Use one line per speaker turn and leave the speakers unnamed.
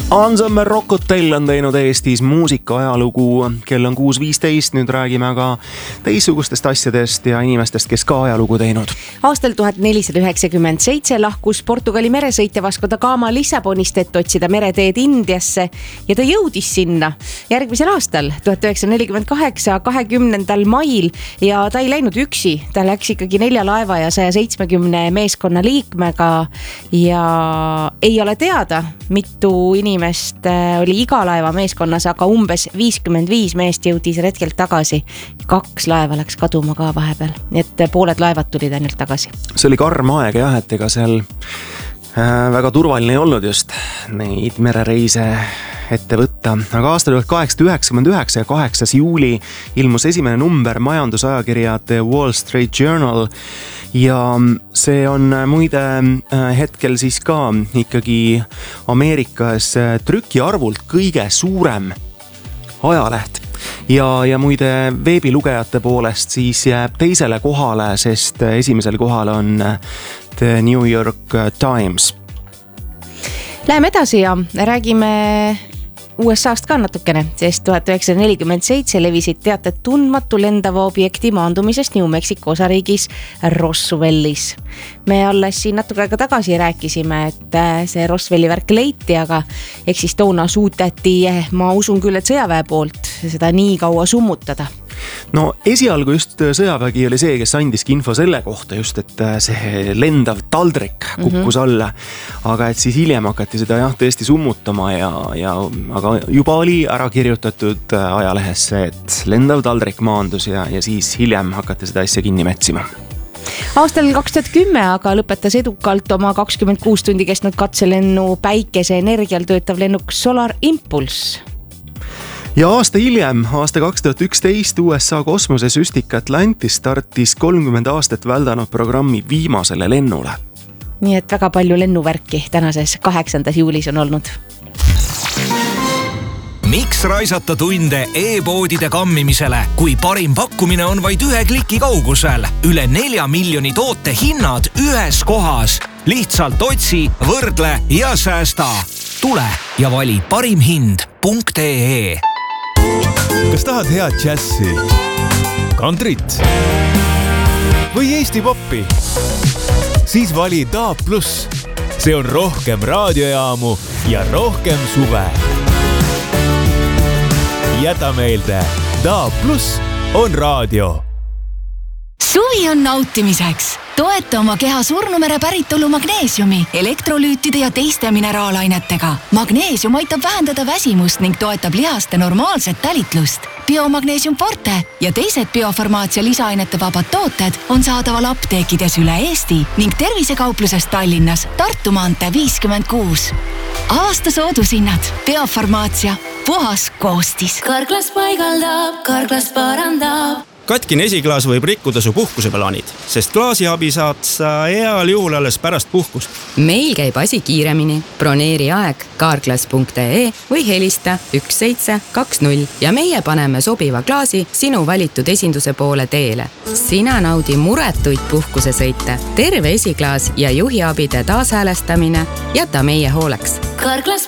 Ensemble Rock Hotel on teinud Eestis muusika ajalugu. Kell on 6.15, nüüd räägime aga teistsugustest asjadest ja inimestest, kes ka ajalugu teinud.
Aastal 1497 lahkus Portugali meresõitja Vasco da Gama Lissabonist, et otsida mereteed Indiasse ja ta jõudis sinna järgmisel aastal 1948 20. mail ja ta ei läinud üksi, ta läks ikkagi 4 laeva ja 170 meeskonna liikmega ja ei ole teada, mitu inimest oli iga laeva meeskonnas, aga umbes 55 meest jõudis retkelt tagasi. 2 laeva läks kaduma ka vahepeal, nii et pooled laevad tulid ainult tagasi.
See oli karm aeg jah, et ega seal väga turvaline ei olnud just neid merereise ette võtta. Aga aastal 1899 ja 8. juuli ilmus esimene number majandusajakirja The Wall Street Journal ja see on muide hetkel siis ka ikkagi Ameerikas trükiarvult kõige suurem ajaleht. Ja muide veebilugejate poolest siis jääb teisele kohale, sest esimesel kohal on The New York Times.
Läheme edasi ja räägime USA'st ka natukene, sest 1947 levisid teated tundmatu lendava objekti maandumisest New Mexico osariigis Roswellis. Me alles siin natuke aega tagasi rääkisime, et see Roswelli värk leiti, aga eks siis toona suuteti, ma usun küll, et sõjaväe poolt seda nii kaua summutada.
No esialgu just sõjavägi oli see, kes andiski info selle kohta just, et see lendav taldrik kukkus alla, aga et siis hiljem hakati seda jah tõesti summutama aga juba oli ära kirjutatud ajalehes see, et lendav taldrik maandus ja siis hiljem hakati seda asja kinni metsima.
Aastal 2010 aga lõpetas edukalt oma 26 tundi kestnud katselennu päikese energial töötav lennuk Solar Impulse.
Ja aasta hiljem, aasta 2011 USA kosmosesüstik Atlantis startis 30 aastat väldanud programmi viimasele lennule.
Nii et väga palju lennuvärki tänases 8. juulis on olnud.
Miks raisata tunde e-poodide kammimisele, kui parim pakkumine on vaid 1 kliki kaugusel? Üle 4 miljoni toote hinnad ühes kohas. Lihtsalt otsi, võrdle ja säästa. Tule ja vali parimhind.ee.
Kas tahad head džässi, kantrit või Eesti poppi? Siis vali DAB+. See on rohkem raadiojaamu ja rohkem suve. Jäta meelde, DAB+ on raadio.
Suvi on nautimiseks. Toeta oma keha surnumere päritolu magneesiumi, elektrolüütide ja teiste mineraalainetega. Magneesium aitab vähendada väsimust ning toetab lihaste normaalset tälitlust. Biomagneesium Forte ja teised biofarmaatsia lisaainete vabad tooted on saadaval apteekides üle Eesti ning tervisekaupluses Tallinnas Tartu maantee 56. Aasta soodusinnad. Biofarmaatsia. Puhas koostis.
Karklas paigaldab, Karklas parandab.
Katkine esiklaas võib rikkuda su puhkuseplaanid, sest klaasiabi saad sa heal juhul alles pärast puhkust.
Meil käib asi kiiremini. Broneeri aeg carglass.ee või helista 1720 ja meie paneme sobiva klaasi sinu valitud esinduse poole teele. Sina naudi muretuid puhkusesõite. Terve esiklaas ja juhiabide taashäälestamine jäta meie hooleks.
Karklas